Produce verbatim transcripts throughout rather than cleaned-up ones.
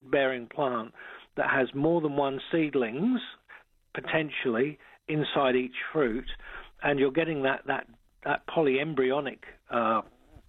fruit-bearing plant that has more than one seedlings, potentially, inside each fruit, and you're getting that, that, that polyembryonic, uh,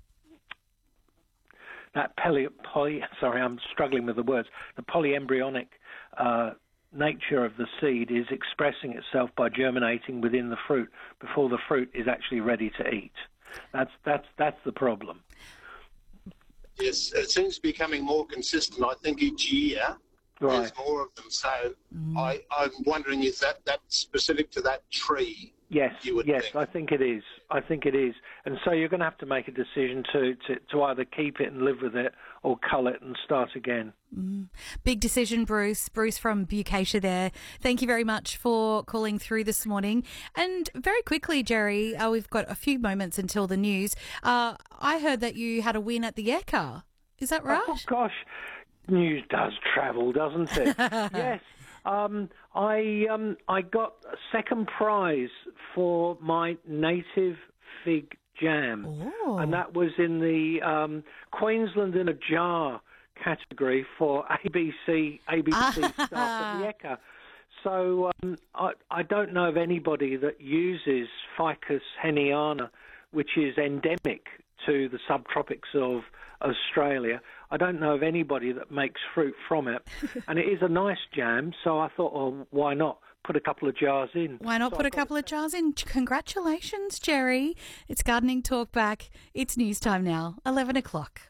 that poly, poly, sorry, I'm struggling with the words, the polyembryonic uh, nature of the seed is expressing itself by germinating within the fruit before the fruit is actually ready to eat. That's, that's, that's the problem. Yes, it seems to be becoming more consistent, I think, each year. Right. There's more of them. So Mm. I, I'm wondering, is that, that specific to that tree? Yes, You would yes, think. I think it is. I think it is. And so you're going to have to make a decision to, to, to either keep it and live with it or cull it and start again. Mm. Big decision, Bruce. Bruce from Bucacia there. Thank you very much for calling through this morning. And very quickly, Jerry, uh, we've got a few moments until the news. Uh, I heard that you had a win at the Ekka. Is that right? Oh, gosh. News does travel, doesn't it? Yes. Um, I um, I got a second prize for my native fig jam, Ooh. and that was in the um, Queensland in a jar category for A B C A B C staff at the Ekka. So um, I, I don't know of anybody that uses Ficus heniana, which is endemic to the subtropics of Australia. I don't know of anybody that makes fruit from it. And it is a nice jam, so I thought, oh, why not put a couple of jars in? Why not so put a couple of jars in? Congratulations, Jerry. It's Gardening Talk back. It's news time now, eleven o'clock.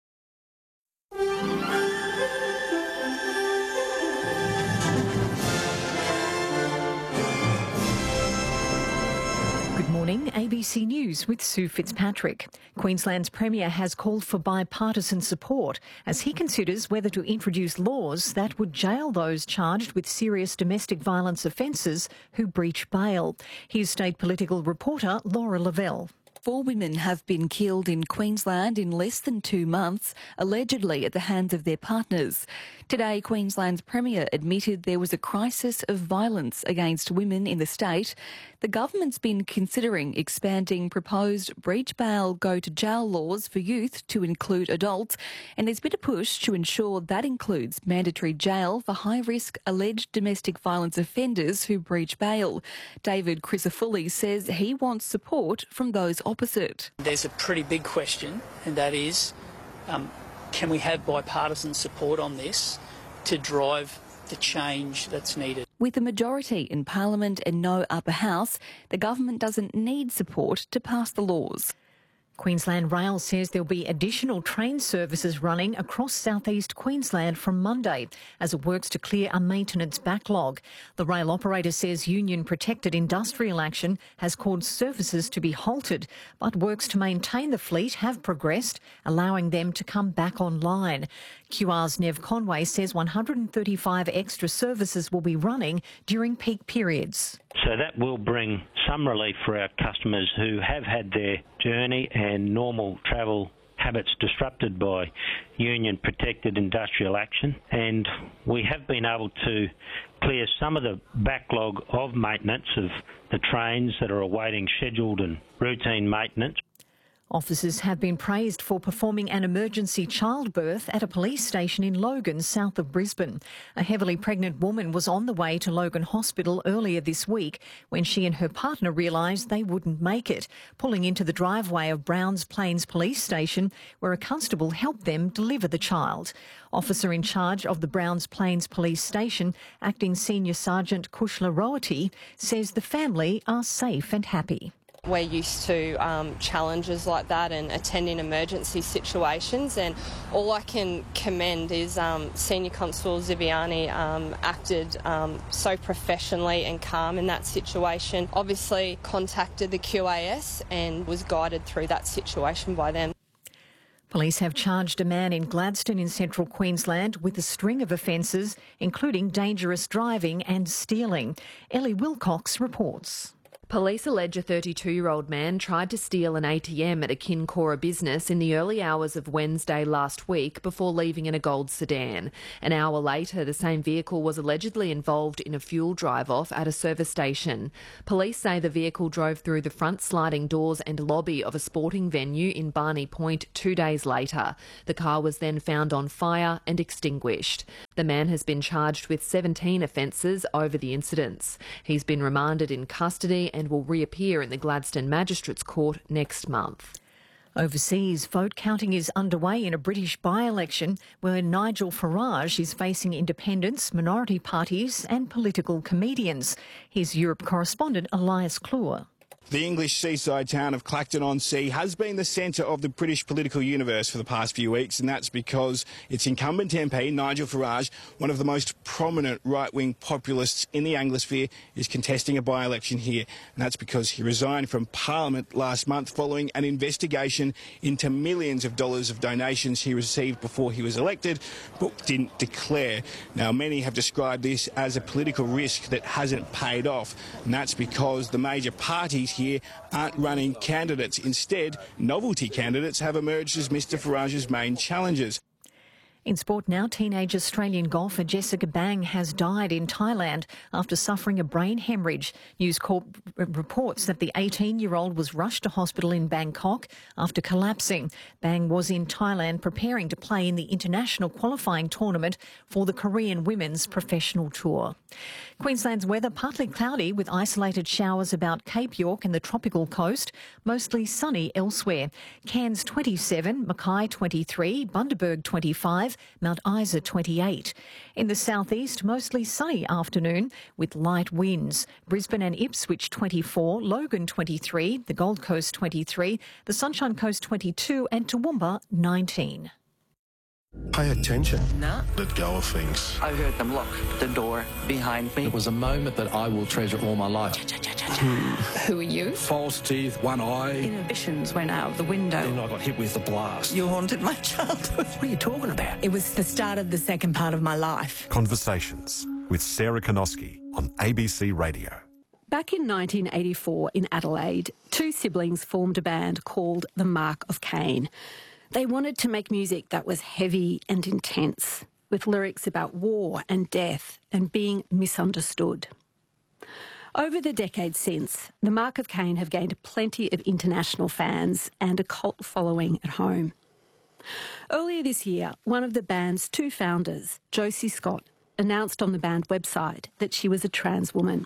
Good morning, A B C News with Sue Fitzpatrick. Queensland's Premier has called for bipartisan support as he considers whether to introduce laws that would jail those charged with serious domestic violence offences who breach bail. Here's state political reporter Laura Lavelle. Four women have been killed in Queensland in less than two months, allegedly at the hands of their partners. Today, Queensland's Premier admitted there was a crisis of violence against women in the state. The government's been considering expanding proposed breach bail go to jail laws for youth to include adults, and there's been a push to ensure that includes mandatory jail for high-risk alleged domestic violence offenders who breach bail. David Crisafulli says he wants support from those opposite. There's a pretty big question, and that is, um, can we have bipartisan support on this to drive the change that's needed? With a majority in Parliament and no upper house, the government doesn't need support to pass the laws. Queensland Rail says there'll be additional train services running across southeast Queensland from Monday as it works to clear a maintenance backlog. The rail operator says union-protected industrial action has caused services to be halted, but works to maintain the fleet have progressed, allowing them to come back online. Q R's Nev Conway says one hundred thirty-five extra services will be running during peak periods. So that will bring some relief for our customers who have had their journey and normal travel habits disrupted by union-protected industrial action. And we have been able to clear some of the backlog of maintenance of the trains that are awaiting scheduled and routine maintenance. Officers have been praised for performing an emergency childbirth at a police station in Logan, south of Brisbane. A heavily pregnant woman was on the way to Logan Hospital earlier this week when she and her partner realised they wouldn't make it, pulling into the driveway of Browns Plains Police Station, where a constable helped them deliver the child. Officer in charge of the Browns Plains Police Station, Acting Senior Sergeant Kushla Roherty, says the family are safe and happy. We're used to um, challenges like that and attending emergency situations, and all I can commend is um, Senior Constable Ziviani um, acted um, so professionally and calm in that situation. Obviously contacted the Q A S and was guided through that situation by them. Police have charged a man in Gladstone in central Queensland with a string of offences, including dangerous driving and stealing. Ellie Wilcox reports. Police allege a thirty-two-year-old man tried to steal an A T M at a Kincora business in the early hours of Wednesday last week before leaving in a gold sedan. An hour later, the same vehicle was allegedly involved in a fuel drive-off at a service station. Police say the vehicle drove through the front sliding doors and lobby of a sporting venue in Barney Point two days later. The car was then found on fire and extinguished. The man has been charged with seventeen offences over the incidents. He's been remanded in custody and will reappear in the Gladstone Magistrates Court next month. Overseas, vote counting is underway in a British by-election where Nigel Farage is facing independents, minority parties and political comedians. Here's Europe correspondent Elias Clure. The English seaside town of Clacton-on-Sea has been the centre of the British political universe for the past few weeks, and that's because its incumbent M P, Nigel Farage, one of the most prominent right-wing populists in the Anglosphere, is contesting a by-election here. And that's because he resigned from Parliament last month following an investigation into millions of dollars of donations he received before he was elected, but didn't declare. Now, many have described this as a political risk that hasn't paid off, and that's because the major parties here aren't running candidates. Instead, novelty candidates have emerged as Mr Farage's main challengers. In sport now, teenage Australian golfer Jessica Bang has died in Thailand after suffering a brain hemorrhage. News Corp reports that the eighteen-year-old was rushed to hospital in Bangkok after collapsing. Bang was in Thailand preparing to play in the international qualifying tournament for the Korean Women's Professional Tour. Queensland's weather partly cloudy with isolated showers about Cape York and the tropical coast, mostly sunny elsewhere. Cairns twenty-seven, Mackay twenty-three, Bundaberg twenty-five, Mount Isa twenty-eight. In the southeast, mostly sunny afternoon with light winds. Brisbane and Ipswich twenty-four, Logan twenty-three, the Gold Coast twenty-three, the Sunshine Coast twenty-two and Toowoomba nineteen. Pay attention. No. Let go of things. I heard them lock the door behind me. It was a moment that I will treasure all my life. Who are you? False teeth, one eye. Inhibitions went out the window. Then I got hit with the blast. You haunted my childhood. What are you talking about? It was the start of the second part of my life. Conversations with Sarah Konoski on A B C Radio. Back in nineteen eighty-four in Adelaide, two siblings formed a band called The Mark of Cain. They wanted to make music that was heavy and intense, with lyrics about war and death and being misunderstood. Over the decades since, The Mark of Cain have gained plenty of international fans and a cult following at home. Earlier this year, one of the band's two founders, Josie Scott, announced on the band website that she was a trans woman.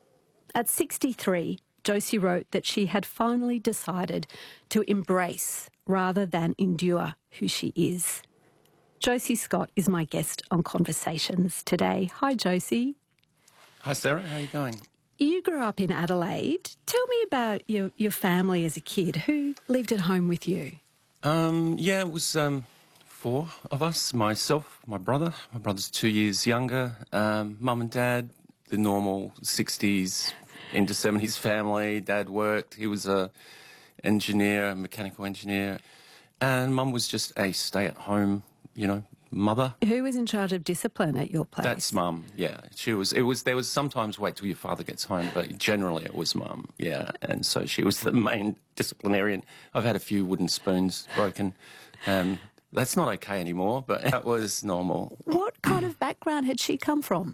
At sixty-three, Josie wrote that she had finally decided to embrace rather than endure who she is. Josie Scott is my guest on Conversations today. Hi, Josie. Hi, Sarah. How are you going? You grew up in Adelaide. Tell me about your, your family as a kid. Who lived at home with you? Um, yeah, it was um, four of us. Myself, my brother. My brother's two years younger. Um, Mum and Dad, the normal sixties into seventies family. Dad worked. He was a engineer, a mechanical engineer. And Mum was just a stay-at-home, you know, mother. Who was in charge of discipline at your place? That's Mum, yeah. She was, it was, there was sometimes wait till your father gets home, but generally it was Mum, yeah. And so she was the main disciplinarian. I've had a few wooden spoons broken. Um, that's not okay anymore, but that was normal. What kind of background had she come from?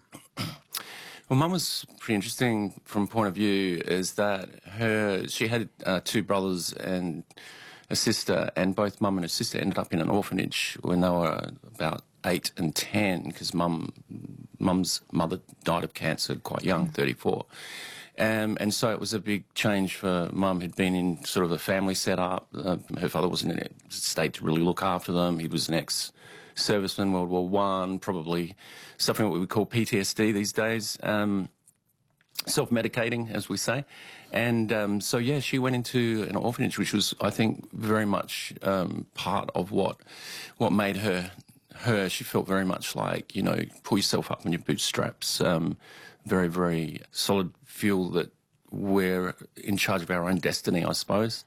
Well, Mum was pretty interesting from a point of view is that her, she had uh, two brothers and a sister, and both Mum and her sister ended up in an orphanage when they were about eight and ten because Mum, Mum's mother died of cancer quite young, thirty-four. Um, and so it was a big change for Mum, who'd been in sort of a family setup. Uh, her father wasn't in a state to really look after them. He was an ex-serviceman, World War One, probably suffering what we would call P T S D these days, um, self-medicating, as we say. And um, so, yeah, she went into an orphanage, which was, I think, very much um, part of what what made her her. She felt very much like, you know, pull yourself up on your bootstraps, um, very, very solid feel that we're in charge of our own destiny, I suppose.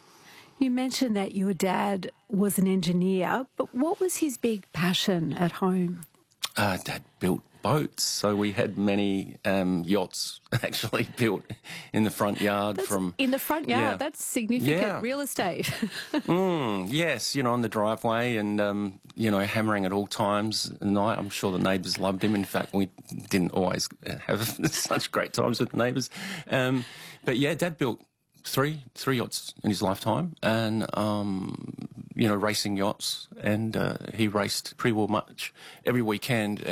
You mentioned that your dad was an engineer, but what was his big passion at home? Uh, Dad built boats, so we had many um, yachts actually built in the front yard. That's from in the front yard. Yeah. That's significant Yeah. real estate. mm, yes, you know, on the driveway and, um, you know, hammering at all times at night. I'm sure the neighbours loved him. In fact, we didn't always have such great times with the neighbours. Um, but yeah, Dad built three three yachts in his lifetime, and um, you know, racing yachts, and uh, he raced pretty well much every weekend.